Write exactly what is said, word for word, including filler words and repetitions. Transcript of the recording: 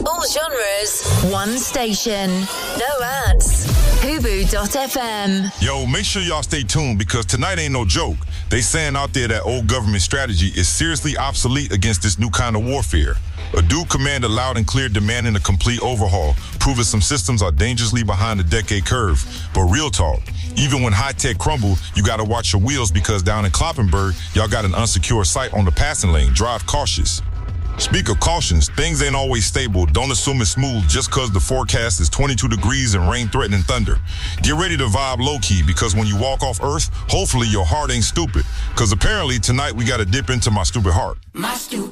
All genres, one station. No ads. Hubu dot f m. Yo, make sure y'all stay tuned because tonight ain't no joke. They saying out there that old government strategy is seriously obsolete against this new kind of warfare. A dude commanded loud and clear demanding a complete overhaul, proving some systems are dangerously behind the decade curve. But real talk, even when high-tech crumble, you gotta watch your wheels because down in Kloppenburg, y'all got an unsecure site on the passing lane. Drive cautious. Speak of cautions, things ain't always stable. Don't assume it's smooth just cause the forecast is twenty-two degrees and rain-threatening thunder. Get ready to vibe low-key because when you walk off Earth, hopefully your heart ain't stupid. Cause apparently tonight we gotta dip into my stupid heart. My stupid